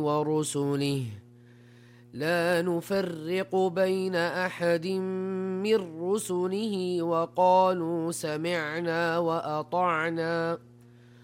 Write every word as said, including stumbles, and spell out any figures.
ورسله لا نفرق بين أحد من رسله وقالوا سمعنا وأطعنا